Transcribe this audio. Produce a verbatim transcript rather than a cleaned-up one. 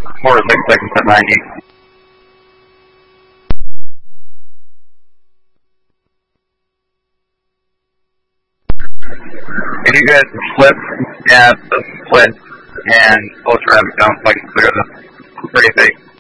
Four six seconds at ninety. If you guys flip, yeah, the split and close traffic down so I can clear the pretty big.